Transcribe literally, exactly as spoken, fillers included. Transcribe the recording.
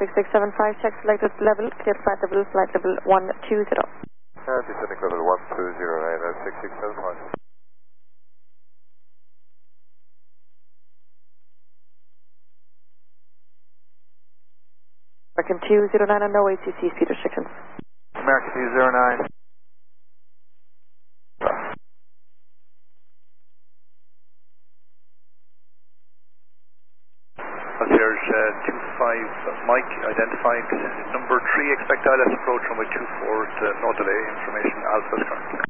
six six seven five, check selected level, clear flight level, flight level one two zero. Uh, descending level one two zero nine, uh, six six seven five. American two zero nine and no A C C speed restrictions. American two zero nine. Concierge uh, two five, Mike identified, uh, number three, expect I L S approach runway two four, uh, no delay, information Alpha is currently